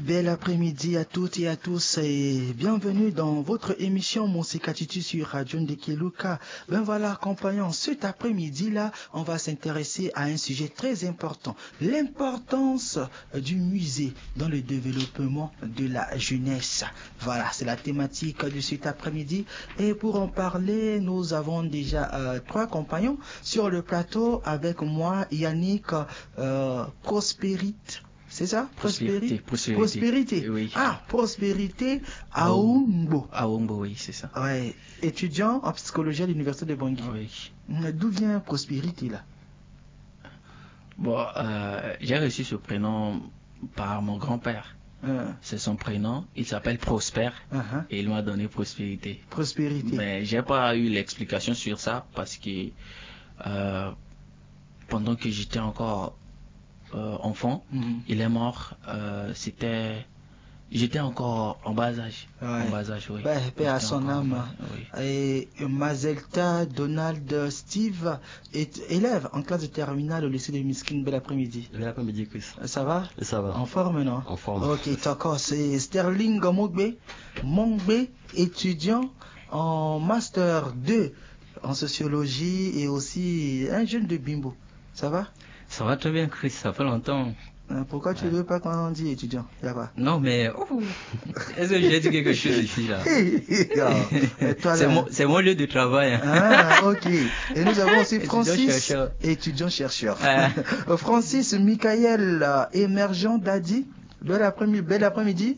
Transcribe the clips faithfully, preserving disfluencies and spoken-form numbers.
bel après-midi à toutes et à tous et bienvenue dans votre émission Monsikatitu sur Radio Ndekeluka. Ben voilà, compagnons, cet après-midi-là, on va s'intéresser à un sujet très important, l'importance du musée dans le développement de la jeunesse. Voilà, c'est la thématique de cet après-midi et pour en parler, nous avons déjà euh, trois compagnons sur le plateau avec moi, Yannick euh, Prospérite. C'est ça? Prospérité. Prospérité. Prospérité. Oui. Ah, Prospérité Aoumbo. Aoumbo, oui, c'est ça. Ouais. Étudiant en psychologie à l'université de Bangui. Oui. D'où vient Prospérité là? Bon, euh, j'ai reçu ce prénom par mon grand-père. Euh. C'est son prénom. Il s'appelle Prosper. Uh-huh. Et il m'a donné Prospérité. Prospérité. Mais j'ai pas eu l'explication sur ça parce que euh, pendant que j'étais encore Euh, enfant, mm-hmm. il est mort. Euh, c'était, j'étais encore en bas âge. Ouais. En bas âge, oui. Bah, paix à son âme. Oui. Et Mazelta Donald Steve est élève en classe de terminale au lycée de Miskin. Bel après-midi. Bel après-midi, Chris. Ça va? Ça va. En forme, non? En forme. Ok, d'accord. C'est Sterling Mongbe, Mongbe, étudiant en master deux en sociologie et aussi un jeune de Bimbo. Ça va? Ça va très bien, Chris, ça fait longtemps. Pourquoi tu ne ouais. veux pas qu'on dit étudiant? Y'a pas. Non, mais oh, est-ce que j'ai dit quelque chose ici là? C'est mon, mon lieu de travail. Hein. Ah, ok. Et nous avons aussi Francis, étudiant chercheur. Ah. Francis Michael, émergent d'Adi. Bel après-midi. Bel après-midi.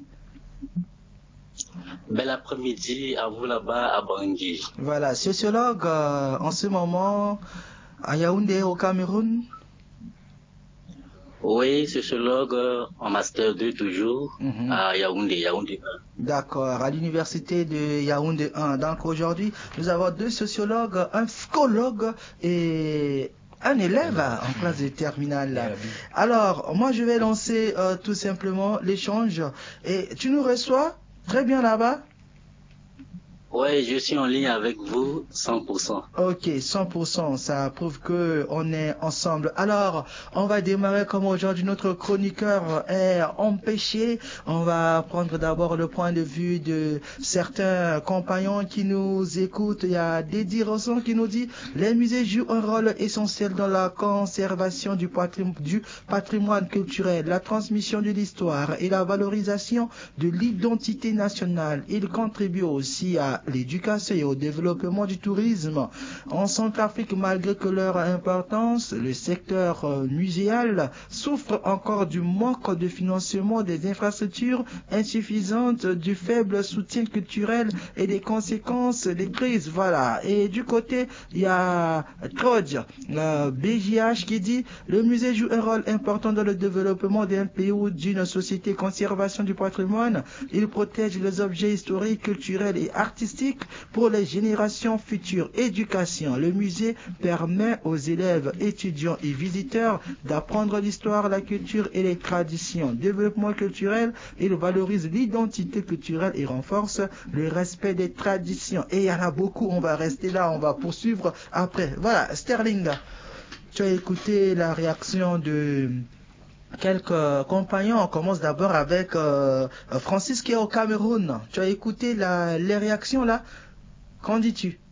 Bel après-midi à vous là-bas à Bangui. Voilà, sociologue euh, en ce moment à Yaoundé au Cameroun. Oui, sociologue en master deux toujours, mm-hmm. à Yaoundé, Yaoundé un. D'accord, à l'université de Yaoundé un. Donc aujourd'hui, nous avons deux sociologues, un psychologue et un élève en classe de terminale. Alors, moi je vais lancer euh, tout simplement l'échange. Et tu nous reçois très bien là-bas? Oui, je suis en ligne avec vous, cent pour cent. Ok, cent pour cent, ça prouve que on est ensemble. Alors, on va démarrer comme aujourd'hui. Notre chroniqueur est empêché. On va prendre d'abord le point de vue de certains compagnons qui nous écoutent. Il y a Dédi Rosson qui nous dit « Les musées jouent un rôle essentiel dans la conservation du patrimoine, du patrimoine culturel, la transmission de l'histoire et la valorisation de l'identité nationale. Ils contribuent aussi à l'éducation et au développement du tourisme. En Centrafrique, malgré que leur importance, le secteur euh, muséal souffre encore du manque de financement des infrastructures insuffisantes, du faible soutien culturel et des conséquences des crises. Voilà. Et du côté, il y a Claude euh, B J H qui dit « Le musée joue un rôle important dans le développement d'un pays ou d'une société. Conservation du patrimoine. Il protège les objets historiques, culturels et artistiques pour les générations futures. Éducation. Le musée permet aux élèves, étudiants et visiteurs d'apprendre l'histoire, la culture et les traditions. Développement culturel, il valorise l'identité culturelle et renforce le respect des traditions. Et il y en a beaucoup, on va rester là, on va poursuivre après. Voilà, Sterling, tu as écouté la réaction de quelques compagnons. On commence d'abord avec euh, Francis qui est au Cameroun. Tu as écouté la, les réactions là? Qu'en dis-tu?